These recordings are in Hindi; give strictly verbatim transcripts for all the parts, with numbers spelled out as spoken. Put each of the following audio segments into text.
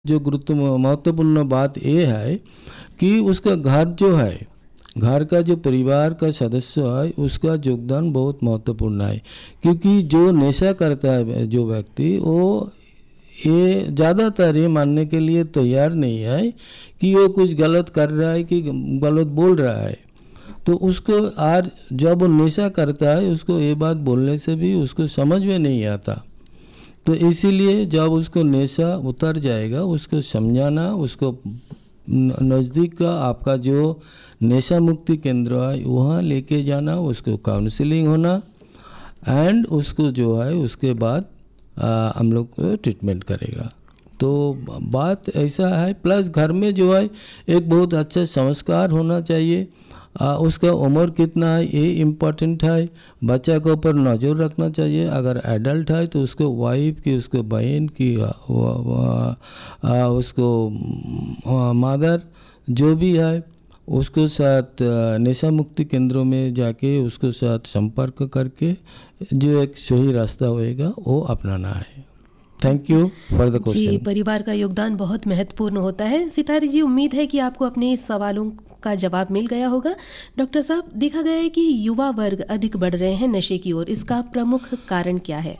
जो गुरुत्व महत्वपूर्ण बात ये है कि उसका घर जो है, घर का जो परिवार का सदस्य है उसका योगदान बहुत महत्वपूर्ण है। क्योंकि जो नशा करता है जो व्यक्ति, वो ये ज़्यादातर ये मानने के लिए तैयार नहीं है कि वो कुछ गलत कर रहा है कि गलत बोल रहा है। तो उसको आज जब वो नशा करता है उसको ये बात बोलने से भी उसको समझ में नहीं आता। तो इसीलिए जब उसको नशा उतर जाएगा उसको समझाना, उसको नज़दीक का आपका जो नशा मुक्ति केंद्र है वहाँ लेके जाना, उसको काउंसलिंग होना एंड उसको जो है उसके बाद आ, हम लोग ट्रीटमेंट करेगा। तो बात ऐसा है। प्लस घर में जो है एक बहुत अच्छा संस्कार होना चाहिए। आ, उसका उम्र कितना है ये इम्पोर्टेंट है। बच्चा के ऊपर नज़र रखना चाहिए। अगर एडल्ट है तो उसको वाइफ की, उसको बहन की, आ, आ, आ, उसको मदर जो भी है उसको साथ नशा मुक्ति केंद्रों में जाके उसको साथ संपर्क करके जो एक सही रास्ता होएगा वो अपनाना है। Thank you for the question. जी, परिवार का योगदान बहुत महत्वपूर्ण होता है। सितारे जी, उम्मीद है कि आपको अपने सवालों का जवाब मिल गया होगा। डॉक्टर साहब, देखा गया है कि युवा वर्ग अधिक बढ़ रहे हैं नशे की ओर, इसका प्रमुख कारण क्या है?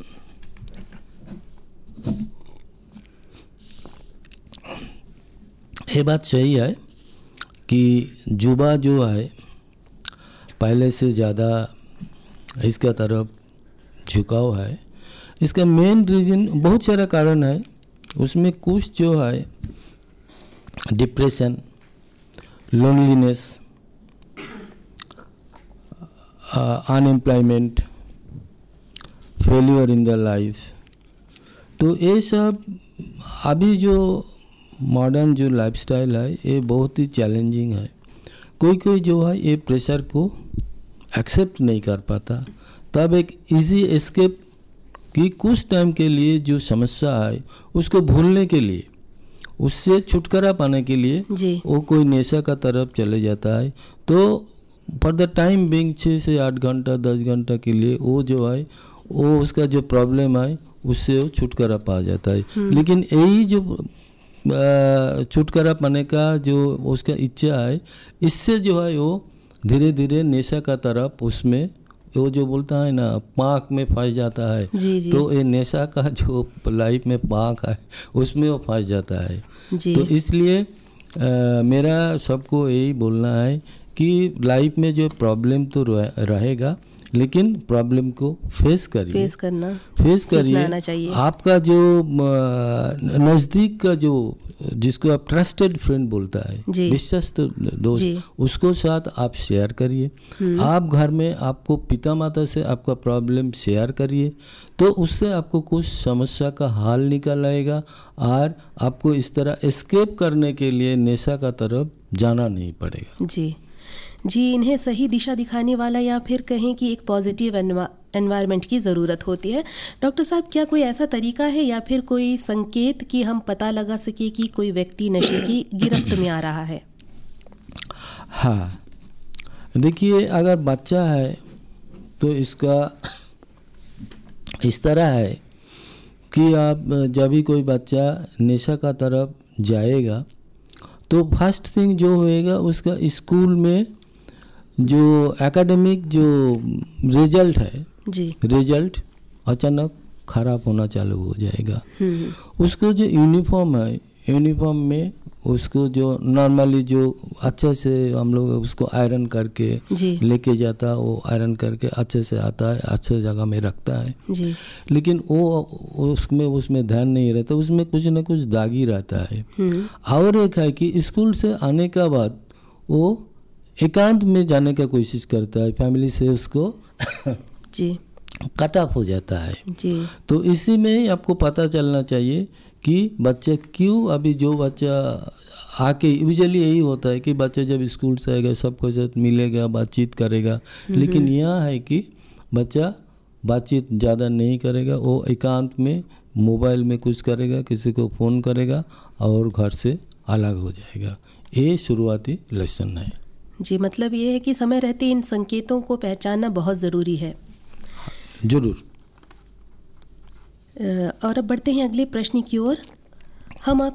ये बात सही है कि युवा जो है पहले से ज़्यादा इसका तरफ झुकाव है। इसका मेन रीज़न बहुत सारा कारण है। उसमें कुछ जो है depression, loneliness, unemployment, failure in the life. तो ये सब अभी जो मॉडर्न जो लाइफस्टाइल है ये बहुत ही चैलेंजिंग है। कोई कोई जो है ये प्रेशर को एक्सेप्ट नहीं कर पाता। तब एक इजी एस्केप कि कुछ टाइम के लिए जो समस्या है उसको भूलने के लिए, उससे छुटकारा पाने के लिए वो कोई नशा का तरफ चले जाता है। तो फॉर द टाइम बिंग छः से आठ घंटा दस घंटा के लिए वो जो है वो उसका जो प्रॉब्लम है उससे वो छुटकारा पा जाता है। लेकिन यही जो छुटकारा पाने का जो उसका इच्छा है, इससे जो है वो धीरे धीरे नशा का तरफ उसमें वो जो बोलता है ना पाँक में फंस जाता है। जी जी। तो ये नशा का जो लाइफ में पाँक है उसमें वो फंस जाता है। जी। तो इसलिए आ, मेरा सबको यही बोलना है कि लाइफ में जो प्रॉब्लम तो रहेगा लेकिन प्रॉब्लम को फेस करिए, फेस करना फेस करिए। आपका जो नज़दीक का जो जिसको आप ट्रस्टेड फ्रेंड बोलता है, विश्वस्त दोस्त, उसको साथ आप शेयर करिए। आप घर में आपको पिता माता से आपका प्रॉब्लम शेयर करिए तो उससे आपको कुछ समस्या का हल निकल आएगा और आपको इस तरह एस्केप करने के लिए नशा का तरफ जाना नहीं पड़ेगा। जी जी, इन्हें सही दिशा दिखाने वाला या फिर कहें कि एक पॉजिटिव एनवायरनमेंट की ज़रूरत होती है। डॉक्टर साहब, क्या कोई ऐसा तरीका है या फिर कोई संकेत कि हम पता लगा सके कि कोई व्यक्ति नशे की गिरफ्त में आ रहा है? हाँ, देखिए, अगर बच्चा है तो इसका इस तरह है कि आप जब भी कोई बच्चा नशा का तरफ जाएगा तो फर्स्ट थिंग जो होएगा उसका स्कूल में जो एकेडमिक जो रिजल्ट है, जी, रिजल्ट अचानक ख़राब होना चालू हो जाएगा। उसको जो यूनिफॉर्म है, यूनिफॉर्म में उसको जो नॉर्मली जो अच्छे से हम लोग उसको आयरन करके लेके जाता है, वो आयरन करके अच्छे से आता है, अच्छे जगह में रखता है। जी। लेकिन वो उसमें उसमें ध्यान नहीं रहता, उसमें कुछ ना कुछ दागी रहता है। और एक है कि स्कूल से आने के बाद वो एकांत में जाने का कोशिश करता है, फैमिली से उसको जी कट ऑफ हो जाता है। जी। तो इसी में ही आपको पता चलना चाहिए कि बच्चे क्यों, अभी जो बच्चा आके यूजुअली यही होता है कि बच्चे जब स्कूल से आएगा सबके साथ मिलेगा, बातचीत करेगा, लेकिन यहाँ है कि बच्चा बातचीत ज़्यादा नहीं करेगा, वो एकांत में मोबाइल में कुछ करेगा, किसी को फ़ोन करेगा और घर से अलग हो जाएगा। ये शुरुआती लक्षण है। जी, मतलब ये है कि समय रहते इन संकेतों को पहचानना बहुत ज़रूरी है। जरूर। और अब बढ़ते हैं अगले प्रश्न की ओर। हम आप